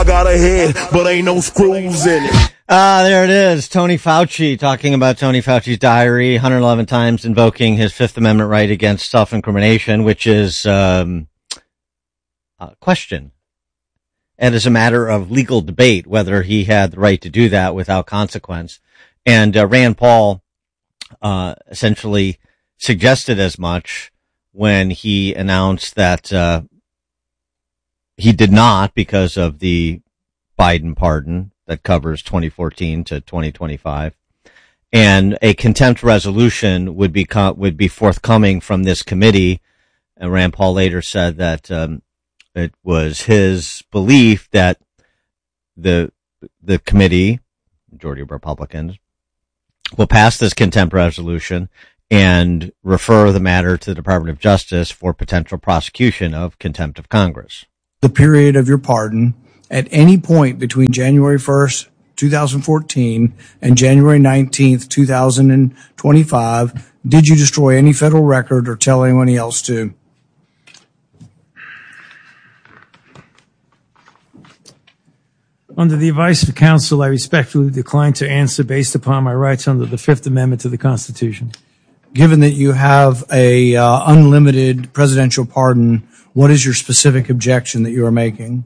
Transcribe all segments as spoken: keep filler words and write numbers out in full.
I got a head, but ain't no screws in it. Ah, there it is. Tony Fauci talking about Tony Fauci's diary, one hundred eleven times invoking his Fifth Amendment right against self-incrimination, which is um, a question. And as a matter of legal debate, whether he had the right to do that without consequence. And uh, Rand Paul uh, essentially suggested as much when he announced that uh, he did not, because of the Biden pardon that covers twenty fourteen to twenty twenty-five, and a contempt resolution would be would be forthcoming from this committee. And Rand Paul later said that um, it was his belief that the the committee, majority of Republicans, will pass this contempt resolution and refer the matter to the Department of Justice for potential prosecution of contempt of Congress. The period of your pardon, at any point between January first, twenty fourteen and January nineteenth, twenty twenty-five, did you destroy any federal record or tell anyone else to? Under the advice of counsel, I respectfully decline to answer based upon my rights under the Fifth Amendment to the Constitution. Given that you have a uh, unlimited presidential pardon, what is your specific objection that you are making?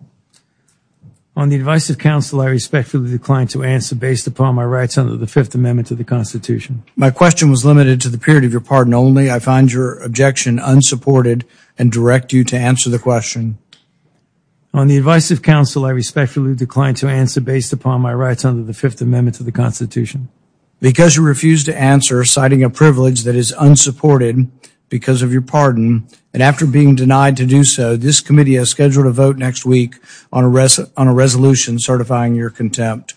On the advice of counsel, I respectfully decline to answer based upon my rights under the Fifth Amendment to the Constitution. My question was limited to the period of your pardon only. I find your objection unsupported and direct you to answer the question. On the advice of counsel, I respectfully decline to answer based upon my rights under the Fifth Amendment to the Constitution. Because you refuse to answer, citing a privilege that is unsupported because of your pardon, and after being denied to do so, this committee has scheduled a vote next week on a res- on a resolution certifying your contempt.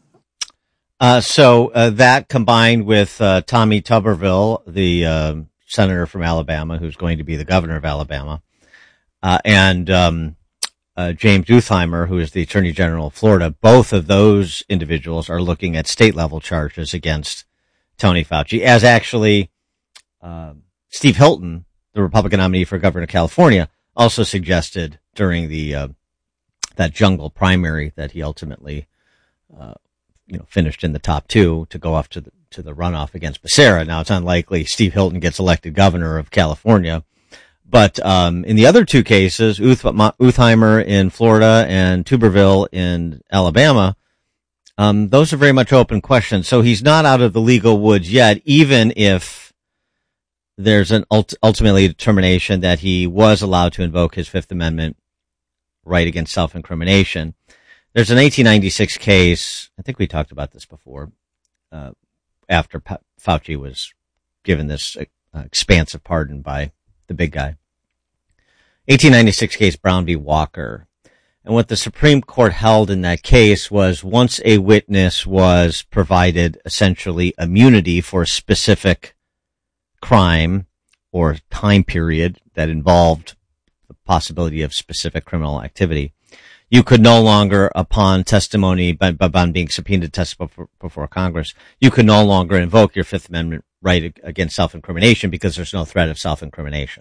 Uh, so uh, that combined with uh, Tommy Tuberville, the uh, senator from Alabama, who's going to be the governor of Alabama, uh, and um, uh, James Utheimer, who is the Attorney General of Florida, both of those individuals are looking at state-level charges against Tony Fauci, as actually uh, Steve Hilton, the Republican nominee for governor of California, also suggested during the uh, that jungle primary that he ultimately uh, you know finished in the top two to go off to the to the runoff against Becerra. Now it's unlikely Steve Hilton gets elected governor of California, but um, in the other two cases, Uth- Utheimer in Florida and Tuberville in Alabama, um, those are very much open questions. So he's not out of the legal woods yet, even if there's an ult- ultimately determination that he was allowed to invoke his Fifth Amendment right against self-incrimination. There's an eighteen ninety-six case, I think we talked about this before, uh, after pa- Fauci was given this uh, expansive pardon by the big guy. eighteen ninety-six case, Brown v. Walker. And what the Supreme Court held in that case was once a witness was provided essentially immunity for a specific crime or time period that involved the possibility of specific criminal activity, you could no longer, upon testimony, upon being subpoenaed to testify before, before Congress, you could no longer invoke your Fifth Amendment right against self-incrimination because there's no threat of self-incrimination.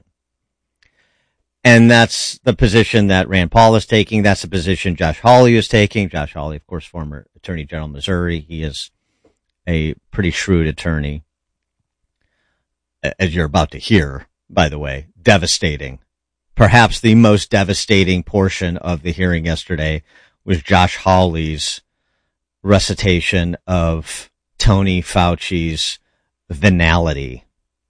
And that's the position that Rand Paul is taking. That's the position Josh Hawley is taking. Josh Hawley, of course, former Attorney General of Missouri. He is a pretty shrewd attorney. As you're about to hear, by the way, devastating. Perhaps the most devastating portion of the hearing yesterday was Josh Hawley's recitation of Tony Fauci's venality.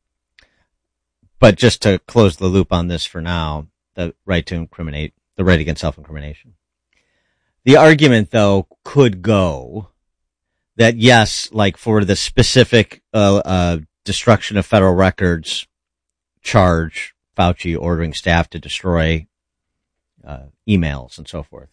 But just to close the loop on this for now, the right to incriminate, the right against self-incrimination. The argument, though, could go that yes, like for the specific uh, uh destruction of federal records charge, Fauci ordering staff to destroy uh, emails and so forth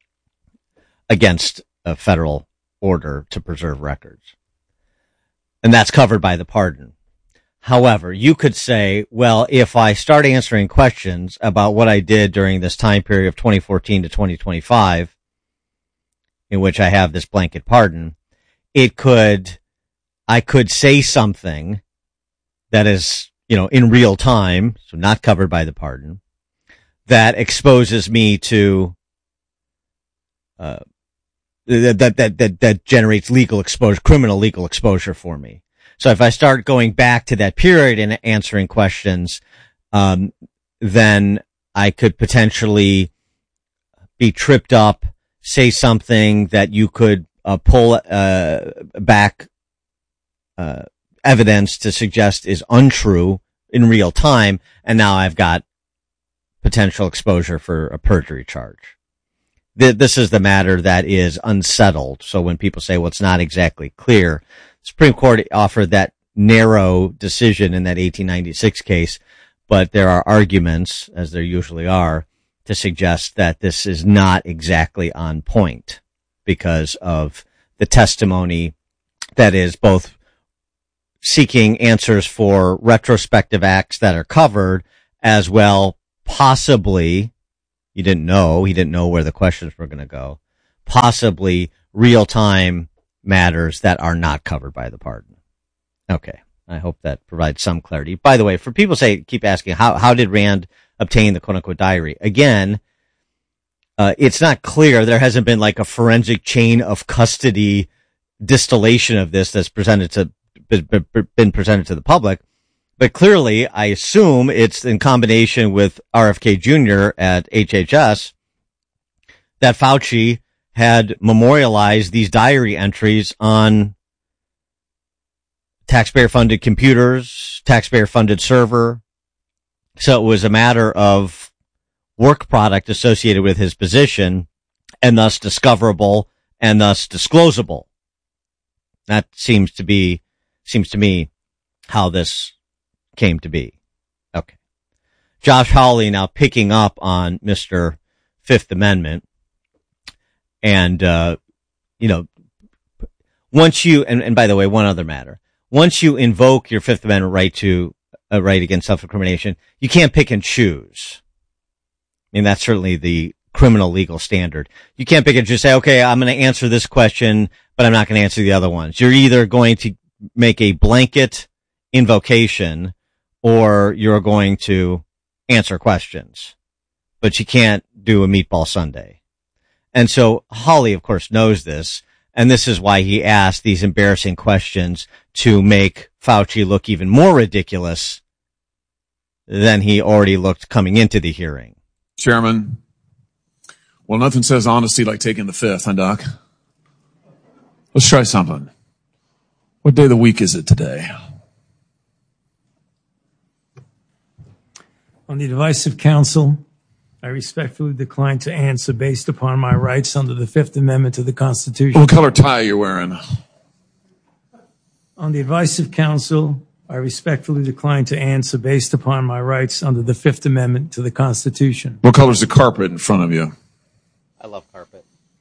against a federal order to preserve records. And that's covered by the pardon. However, you could say, well, if I start answering questions about what I did during this time period of twenty fourteen to twenty twenty-five, in which I have this blanket pardon, it could I could say something that is, you know, in real time, so not covered by the pardon, that exposes me to uh, that, that, that, that generates legal exposure, criminal legal exposure for me. So if I start going back to that period and answering questions, um, then I could potentially be tripped up, say something that you could uh, pull uh, back uh, evidence to suggest is untrue in real time, and now I've got potential exposure for a perjury charge. This is the matter that is unsettled. So when people say, well, it's not exactly clear, the Supreme Court offered that narrow decision in that eighteen ninety-six case, but there are arguments, as there usually are, to suggest that this is not exactly on point because of the testimony that is both seeking answers for retrospective acts that are covered, as well possibly, you didn't know, he didn't know where the questions were going to go, possibly real-time matters that are not covered by the pardon. Okay, I hope that provides some clarity. By the way, for people say keep asking, how how did Rand obtain the quote-unquote diary? Again, uh, it's not clear. There hasn't been like a forensic chain of custody distillation of this that's presented to been presented to the public. But clearly, I assume it's in combination with R F K Junior at H H S that Fauci had memorialized these diary entries on taxpayer-funded computers, taxpayer-funded server. So it was a matter of work product associated with his position and thus discoverable and thus disclosable. That seems to be, seems to me how this came to be. Okay. Josh Hawley now picking up on Mister Fifth Amendment. And, uh, you know, once you, and, and by the way, one other matter. Once you invoke your Fifth Amendment right to a right against self-incrimination, you can't pick and choose. I mean, that's certainly the criminal legal standard. You can't pick and just say, okay, I'm going to answer this question, but I'm not going to answer the other ones. You're either going to make a blanket invocation or you're going to answer questions, but you can't do a meatball sundae. And so Hawley, of course, knows this. And this is why he asked these embarrassing questions to make Fauci look even more ridiculous than he already looked coming into the hearing. Chairman, well, nothing says honesty like taking the fifth, huh, Doc? Let's try something. What day of the week is it today? On the advice of counsel, I respectfully decline to answer based upon my rights under the Fifth Amendment to the Constitution. What color tie are you wearing? On the advice of counsel, I respectfully decline to answer based upon my rights under the Fifth Amendment to the Constitution. What color is the carpet in front of you? I love carpet.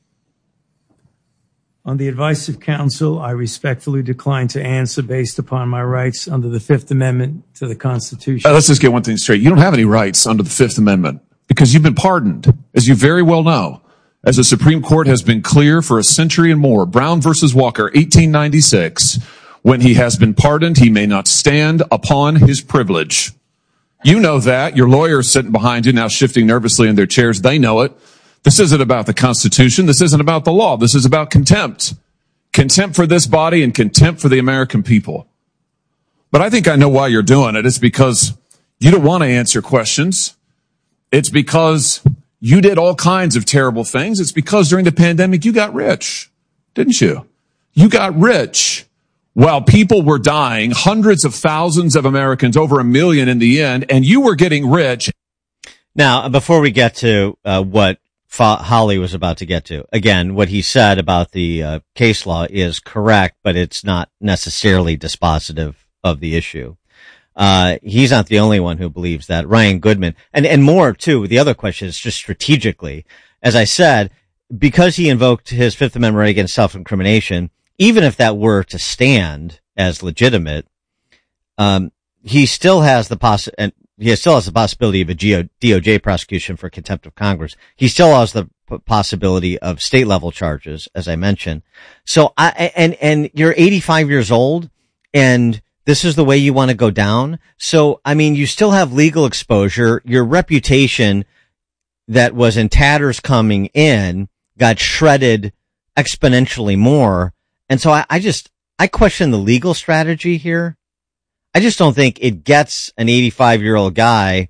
On the advice of counsel, I respectfully decline to answer based upon my rights under the Fifth Amendment to the Constitution. Uh, let's just get one thing straight. You don't have any rights under the Fifth Amendment because you've been pardoned, as you very well know. As the Supreme Court has been clear for a century and more, Brown versus Walker, eighteen ninety-six, when he has been pardoned, he may not stand upon his privilege. You know that. Your lawyers sitting behind you now shifting nervously in their chairs. They know it. This isn't about the Constitution. This isn't about the law. This is about contempt. Contempt for this body and contempt for the American people. But I think I know why you're doing it. It's because you don't want to answer questions. It's because you did all kinds of terrible things. It's because during the pandemic, you got rich, didn't you? You got rich while people were dying, hundreds of thousands of Americans, over a million in the end, and you were getting rich. Now, before we get to uh, what Fa- Hawley was about to get to, again, what he said about the uh, case law is correct, but it's not necessarily dispositive of the issue. Uh, he's not the only one who believes that. Ryan Goodman, and, and more too, the other question is just strategically. As I said, because he invoked his Fifth Amendment right against self-incrimination, even if that were to stand as legitimate, um, he still has the poss- and he still has the possibility of a D O J prosecution for contempt of Congress. He still has the p- possibility of state level charges, as I mentioned. So I, and, and you're eighty-five years old and this is the way you want to go down. So, I mean, you still have legal exposure. Your reputation that was in tatters coming in got shredded exponentially more. And so I, I just, I question the legal strategy here. I just don't think it gets an eighty-five year old guy,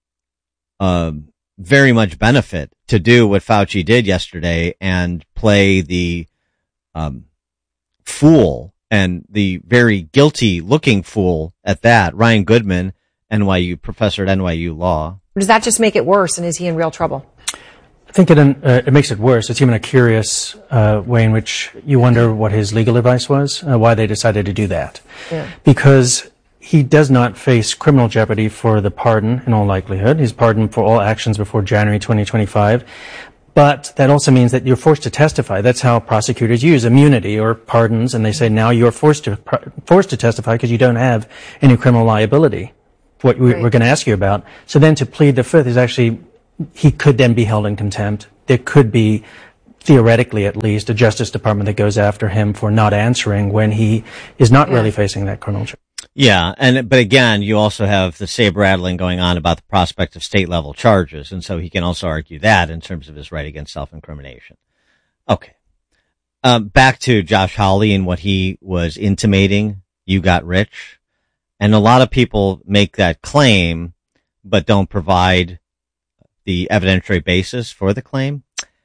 uh, very much benefit to do what Fauci did yesterday and play the, um, fool and the very guilty looking fool at that. Ryan Goodman, N Y U professor at N Y U Law. Does that just make it worse, and is he in real trouble? I think it, uh, it makes it worse. It's even a curious uh, way in which you wonder what his legal advice was, uh, why they decided to do that. Yeah. Because he does not face criminal jeopardy for the pardon in all likelihood. He's pardoned for all actions before January twenty twenty-five. But that also means that you're forced to testify. That's how prosecutors use immunity or pardons, and they say now you're forced to forced to testify because you don't have any criminal liability. What we, right. we're going to ask you about. So then to plead the fifth is actually, he could then be held in contempt. There could be, theoretically at least, a Justice Department that goes after him for not answering when he is not yeah. really facing that criminal charge. Yeah, and but again, you also have the saber rattling going on about the prospect of state level charges, and so he can also argue that in terms of his right against self-incrimination. Okay, um, back to Josh Hawley and what he was intimating. You got rich, and a lot of people make that claim, but don't provide the evidentiary basis for the claim.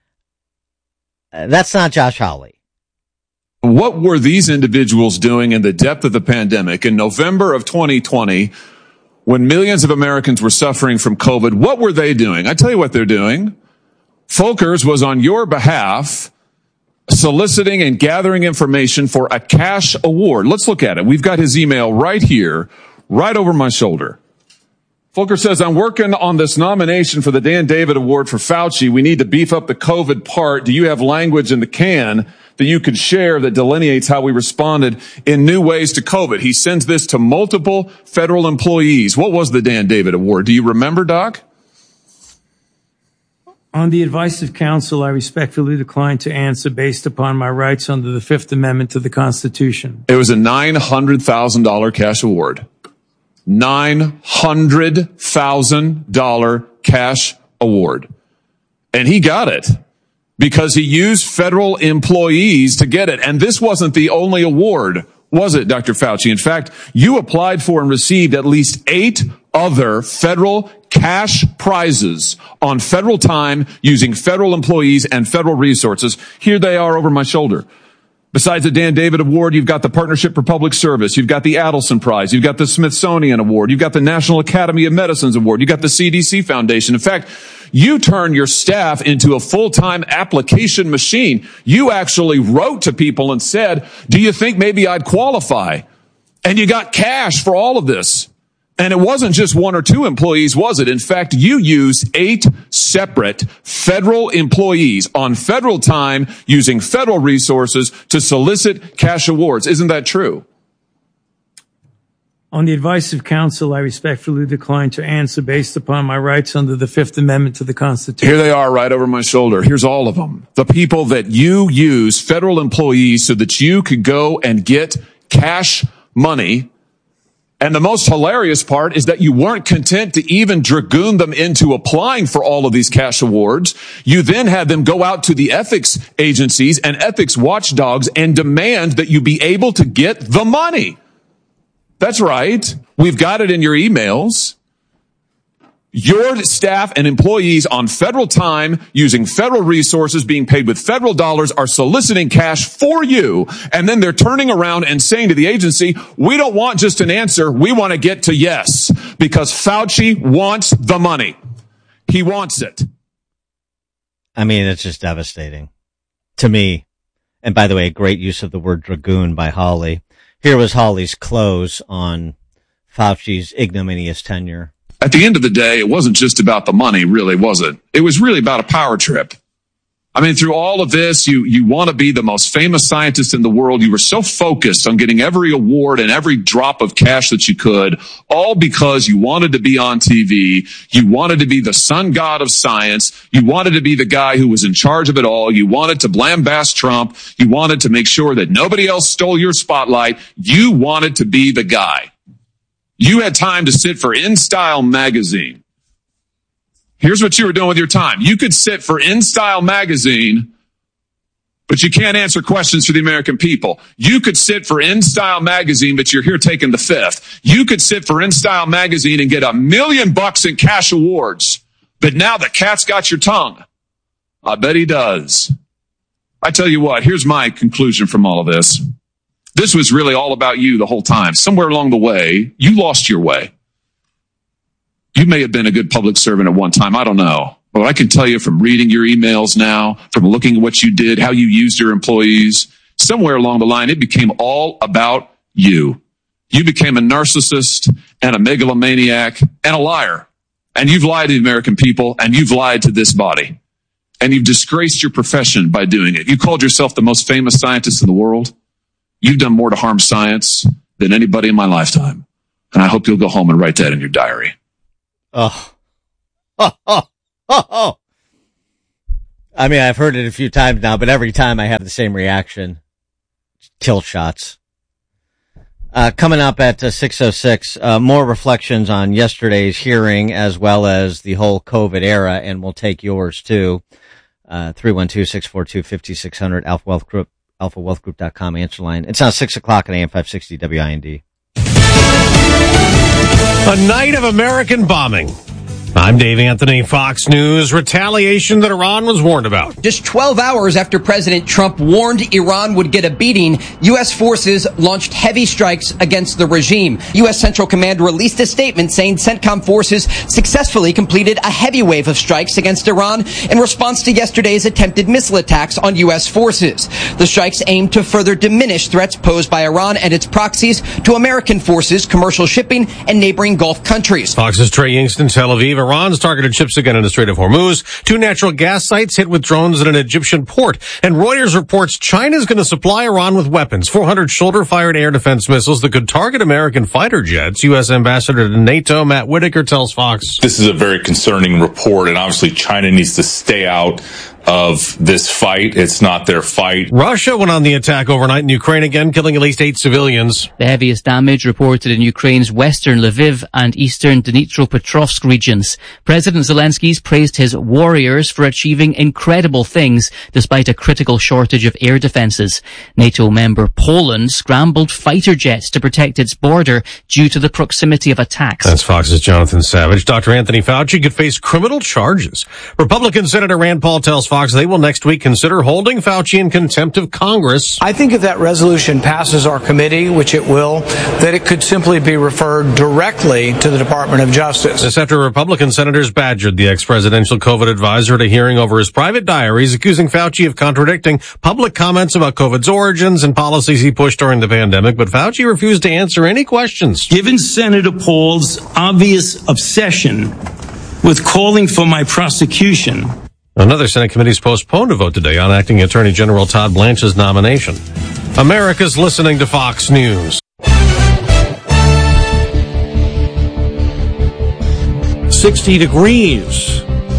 Uh, that's not Josh Hawley. What were these individuals doing in the depth of the pandemic in November of twenty twenty when millions of Americans were suffering from COVID? What were they doing? I tell you what they're doing. Folkers was on your behalf soliciting and gathering information for a cash award. Let's look at it. We've got his email right here, right over my shoulder. Volker says, I'm working on this nomination for the Dan David Award for Fauci. We need to beef up the COVID part. Do you have language in the can that you could share that delineates how we responded in new ways to COVID? He sends this to multiple federal employees. What was the Dan David Award? Do you remember, Doc? On the advice of counsel, I respectfully decline to answer based upon my rights under the Fifth Amendment to the Constitution. It was a nine hundred thousand dollars cash award. nine hundred thousand dollars cash award. And he got it because he used federal employees to get it. And this wasn't the only award, was it, Doctor Fauci? In fact, you applied for and received at least eight other federal cash prizes on federal time using federal employees and federal resources. Here they are over my shoulder. Besides the Dan David Award, you've got the Partnership for Public Service. You've got the Adelson Prize. You've got the Smithsonian Award. You've got the National Academy of Medicine's Award. You've got the C D C Foundation. In fact, you turned your staff into a full-time application machine. You actually wrote to people and said, do you think maybe I'd qualify? And you got cash for all of this. And it wasn't just one or two employees, was it? In fact, you used eight separate federal employees on federal time using federal resources to solicit cash awards. Isn't that true? On the advice of counsel, I respectfully decline to answer based upon my rights under the Fifth Amendment to the Constitution. Here they are right over my shoulder. Here's all of them. The people that you use, federal employees, so that you could go and get cash money. And the most hilarious part is that you weren't content to even dragoon them into applying for all of these cash awards. You then had them go out to the ethics agencies and ethics watchdogs and demand that you be able to get the money. That's right. We've got it in your emails. Your staff and employees on federal time using federal resources being paid with federal dollars are soliciting cash for you. And then they're turning around and saying to the agency, we don't want just an answer. We want to get to yes, because Fauci wants the money. He wants it. I mean, it's just devastating to me. And by the way, great use of the word dragoon by Hawley. Here was Hawley's close on Fauci's ignominious tenure. At the end of the day, it wasn't just about the money, really, was it? It was really about a power trip. I mean, through all of this, you, you want to be the most famous scientist in the world. You were so focused on getting every award and every drop of cash that you could, all because you wanted to be on T V. You wanted to be the sun god of science. You wanted to be the guy who was in charge of it all. You wanted to lambaste Trump. You wanted to make sure that nobody else stole your spotlight. You wanted to be the guy. You had time to sit for InStyle magazine. Here's what you were doing with your time. You could sit for InStyle magazine but you can't answer questions for the American people. You could sit for InStyle magazine, but you're here taking the fifth. You could sit for InStyle magazine and get a million bucks in cash awards. But now the cat's got your tongue. I bet he does. I tell you what, here's my conclusion from all of this. This was really all about you the whole time. Somewhere along the way, you lost your way. You may have been a good public servant at one time. I don't know. But I can tell you from reading your emails now, from looking at what you did, how you used your employees, somewhere along the line, it became all about you. You became a narcissist and a megalomaniac and a liar. And you've lied to the American people, and you've lied to this body. And you've disgraced your profession by doing it. You called yourself the most famous scientist in the world. You've done more to harm science than anybody in my lifetime. And I hope you'll go home and write that in your diary. Oh. Oh, oh. Oh, oh. I mean, I've heard it a few times now, but every time I have the same reaction. Kill shots. Uh, coming up at uh, six oh six, uh, more reflections on yesterday's hearing as well as the whole COVID era, and we'll take yours too. Uh, three one two, six four two, five six zero zero, Alpha Wealth Group, alpha wealth group dot com answer line. It's now six o'clock at A M five sixty W I N D. A night of American bombing. I'm Dave Anthony, Fox News. Retaliation that Iran was warned about. Just twelve hours after President Trump warned Iran would get a beating, U S forces launched heavy strikes against the regime. U S Central Command released a statement saying CENTCOM forces successfully completed a heavy wave of strikes against Iran in response to yesterday's attempted missile attacks on U S forces. The strikes aim to further diminish threats posed by Iran and its proxies to American forces, commercial shipping, and neighboring Gulf countries. Fox's Trey Yingst, Tel Aviv. Iran's targeted ships again in the Strait of Hormuz. Two natural gas sites hit with drones at an Egyptian port. And Reuters reports China's going to supply Iran with weapons, four hundred shoulder-fired air defense missiles that could target American fighter jets. U S Ambassador to NATO, Matt Whitaker, tells Fox. This is a very concerning report, and obviously China needs to stay out of this fight. It's not their fight. Russia went on the attack overnight in Ukraine again, killing at least eight civilians. The heaviest damage reported in Ukraine's western Lviv and eastern Dnipropetrovsk regions. President Zelensky's praised his warriors for achieving incredible things despite a critical shortage of air defenses. NATO member Poland scrambled fighter jets to protect its border due to the proximity of attacks. That's Fox's Jonathan Savage. Doctor Anthony Fauci could face criminal charges. Republican Senator Rand Paul tells Fox they will next week consider holding Fauci in contempt of Congress. I think if that resolution passes our committee, which it will, that it could simply be referred directly to the Department of Justice. This after Republican senators badgered the ex-presidential COVID advisor at a hearing over his private diaries, accusing Fauci of contradicting public comments about COVID's origins and policies he pushed during the pandemic, but Fauci refused to answer any questions. Given Senator Paul's obvious obsession with calling for my prosecution, another Senate committee has postponed a vote today on acting Attorney General Todd Blanche's nomination. America's listening to Fox News. sixty degrees.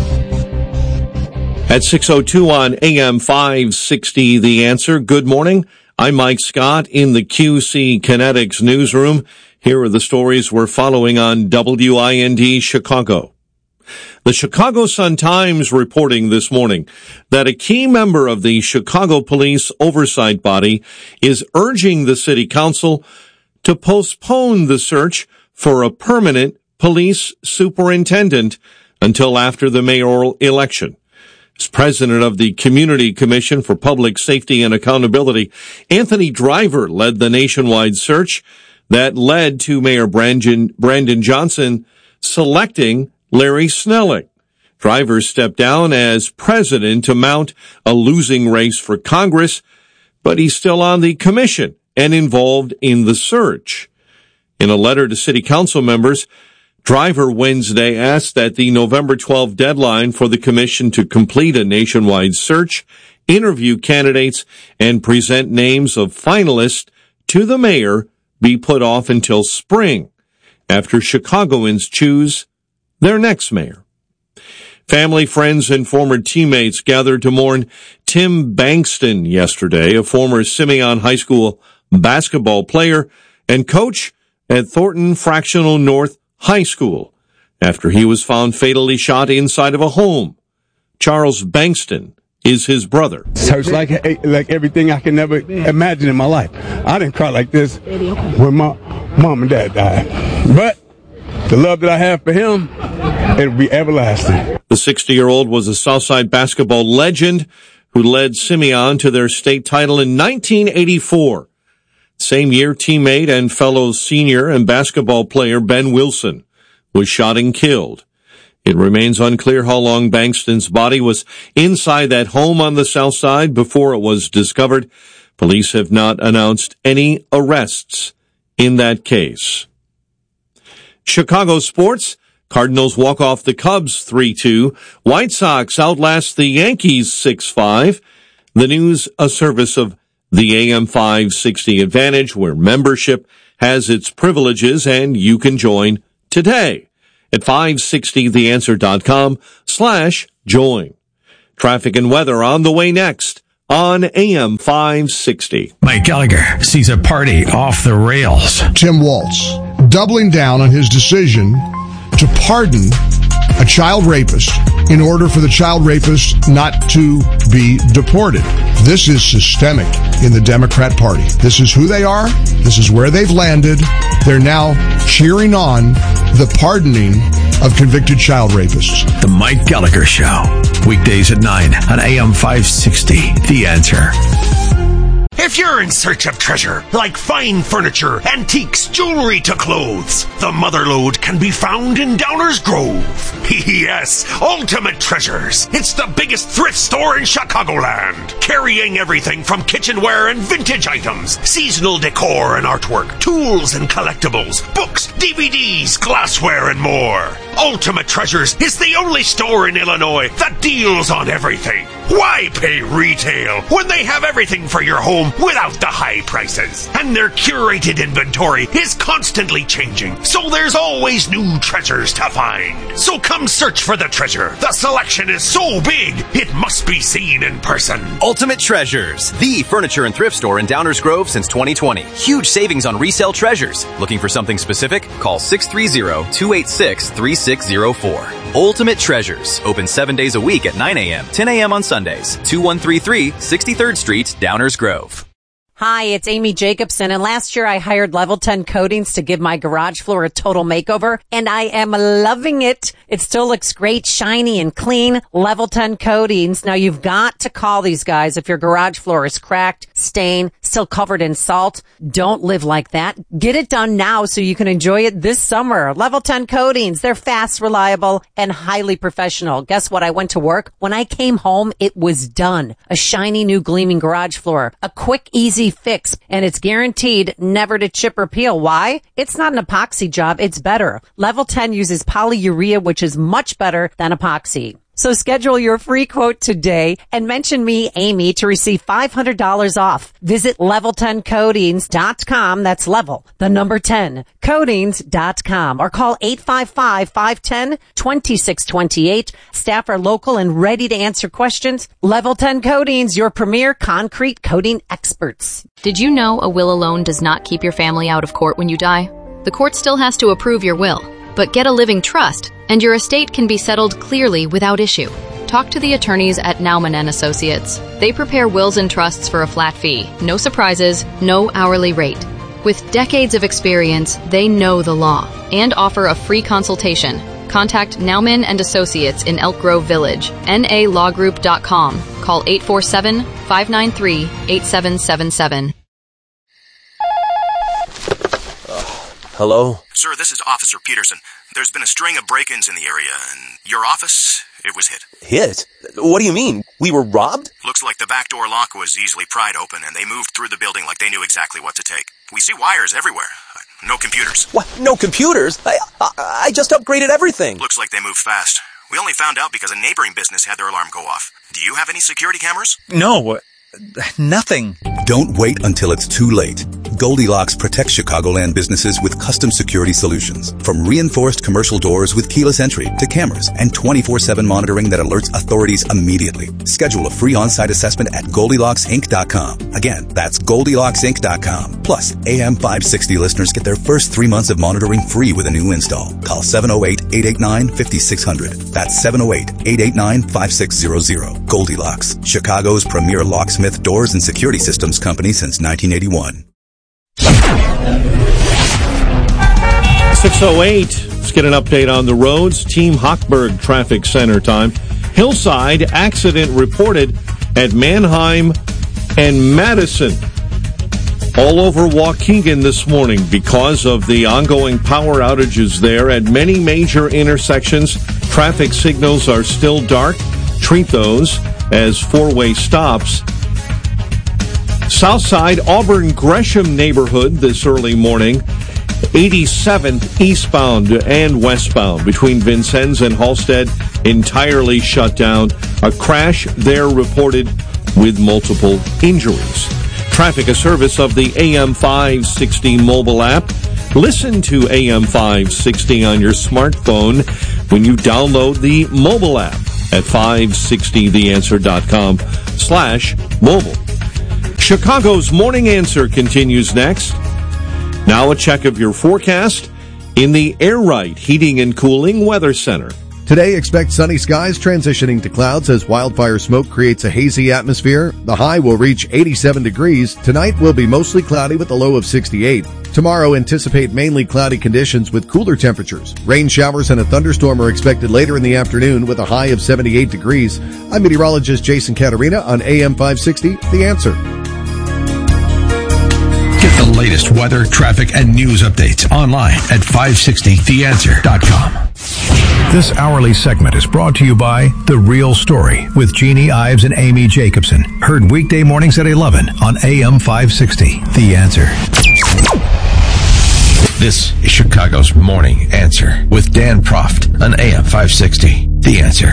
At six oh two on A M five sixty, The Answer. Good morning. I'm Mike Scott in the Q C Kinetics newsroom. Here are the stories we're following on W I N D Chicago. The Chicago Sun-Times reporting this morning that a key member of the Chicago Police Oversight Body is urging the City Council to postpone the search for a permanent police superintendent until after the mayoral election. As president of the Community Commission for Public Safety and Accountability, Anthony Driver led the nationwide search that led to Mayor Brandon, Brandon Johnson selecting Larry Snelling. Driver stepped down as president to mount a losing race for Congress, but he's still on the commission and involved in the search. In a letter to city council members, Driver Wednesday asked that the November twelfth deadline for the commission to complete a nationwide search, interview candidates, and present names of finalists to the mayor be put off until spring, after Chicagoans choose their next mayor. Family, friends, and former teammates gathered to mourn Tim Bankston yesterday, a former Simeon High School basketball player and coach at Thornton Fractional North High School, after he was found fatally shot inside of a home. Charles Bankston is his brother. It hurts like, like everything I can never imagine in my life. I didn't cry like this when my mom and dad died. But the love that I have for him, it'll be everlasting. The sixty-year-old was a Southside basketball legend who led Simeon to their state title in nineteen eighty-four. Same year, teammate and fellow senior and basketball player Ben Wilson was shot and killed. It remains unclear how long Bankston's body was inside that home on the south side before it was discovered. Police have not announced any arrests in that case. Chicago sports. Cardinals walk off the Cubs three two. White Sox outlast the Yankees six five. The news, a service of the A M five sixty Advantage, where membership has its privileges, and you can join today at five sixty the answer dot com slash join. Traffic and weather on the way next on A M five sixty. Mike Gallagher sees a party off the rails. Tim Walz doubling down on his decision to pardon a child rapist in order for the child rapist not to be deported. This is systemic in the Democrat Party. This is who they are. This is where they've landed. They're now cheering on the pardoning of convicted child rapists. The Mike Gallagher Show. Weekdays at nine on A M five sixty. The Answer. If you're in search of treasure, like fine furniture, antiques, jewelry to clothes, the Motherlode can be found in Downers Grove. Yes, Ultimate Treasures. It's the biggest thrift store in Chicagoland, carrying everything from kitchenware and vintage items, seasonal decor and artwork, tools and collectibles, books, D V Ds, glassware, and more. Ultimate Treasures is the only store in Illinois that deals on everything. Why pay retail when they have everything for your home without the high prices? And their curated inventory is constantly changing, so there's always new treasures to find. So come search for the treasure. The selection is so big, it must be seen in person. Ultimate Treasures, the furniture and thrift store in Downers Grove since twenty twenty. Huge savings on resale treasures. Looking for something specific? Call six three zero, two eight six, three six zero four. Ultimate Treasures, open seven days a week at nine a.m., ten a.m. on Sundays. two one three three, sixty-third Street, Downers Grove. Hi, it's Amy Jacobson, and last year I hired Level ten Coatings to give my garage floor a total makeover, and I am loving it. It still looks great, shiny and clean. Level ten Coatings. Now you've got to call these guys if your garage floor is cracked, stained, still covered in salt. Don't live like that. Get it done now so you can enjoy it this summer. Level ten Coatings. They're fast, reliable, and highly professional. Guess what? I went to work. When I came home, it was done. A shiny new gleaming garage floor. A quick, easy fix, and it's guaranteed never to chip or peel. Why? It's not an epoxy job. It's better. Level ten uses polyurea, which is much better than epoxy. So schedule your free quote today and mention me, Amy, to receive five hundred dollars off. Visit level ten coatings dot com. That's level, the number ten, coatings dot com, or call eight five five, five one zero, two six two eight. Staff are local and ready to answer questions. Level ten Coatings, your premier concrete coating experts. Did you know a will alone does not keep your family out of court when you die? The court still has to approve your will, but get a living trust, and your estate can be settled clearly without issue. Talk to the attorneys at Naumann and Associates. They prepare wills and trusts for a flat fee, no surprises, no hourly rate. With decades of experience, they know the law and offer a free consultation. Contact Naumann and Associates in Elk Grove Village, N A law group dot com. Call eight four seven, five nine three, eight seven seven seven. Hello? Sir, this is Officer Peterson. There's been a string of break-ins in the area, and your office, it was hit. Hit? What do you mean? We were robbed? Looks like the back door lock was easily pried open, and they moved through the building like they knew exactly what to take. We see wires everywhere. No computers. What? No computers? I, I, I just upgraded everything. Looks like they moved fast. We only found out because a neighboring business had their alarm go off. Do you have any security cameras? No, nothing. Don't wait until it's too late. Goldilocks protects Chicagoland businesses with custom security solutions. From reinforced commercial doors with keyless entry to cameras and twenty-four seven monitoring that alerts authorities immediately. Schedule a free on-site assessment at Goldilocks Inc dot com. Again, that's Goldilocks Inc dot com. Plus, A M five sixty listeners get their first three months of monitoring free with a new install. Call seven oh eight, eight eight nine, five six zero zero. That's seven oh eight, eight eight nine, five six zero zero. Goldilocks, Chicago's premier locksmith doors and security systems company since nineteen eighty-one. six oh eight. Let's get an update on the roads. Team Hochberg Traffic Center time. Hillside accident reported at Manheim and Madison. All over Waukegan this morning because of the ongoing power outages there at many major intersections. Traffic signals are still dark. Treat those as four-way stops. Southside Auburn Gresham neighborhood this early morning. eighty-seventh eastbound and westbound between Vincennes and Halstead entirely shut down. A crash there reported with multiple injuries. Traffic, a service of the A M five sixty mobile app. Listen to A M five sixty on your smartphone when you download the mobile app at five sixty the answer dot com slash mobile. Chicago's Morning Answer continues next. Now a check of your forecast in the Air Right Heating and Cooling Weather Center. Today, expect sunny skies transitioning to clouds as wildfire smoke creates a hazy atmosphere. The high will reach eighty-seven degrees. Tonight will be mostly cloudy with a low of sixty-eight. Tomorrow, anticipate mainly cloudy conditions with cooler temperatures. Rain showers and a thunderstorm are expected later in the afternoon with a high of seventy-eight degrees. I'm meteorologist Jason Caterina on A M five sixty, The Answer. Get the latest weather, traffic, and news updates online at five sixty the answer dot com. This hourly segment is brought to you by The Real Story with Jeannie Ives and Amy Jacobson. Heard weekday mornings at eleven on A M five sixty, The Answer. This is Chicago's Morning Answer with Dan Proft on A M five sixty, The Answer.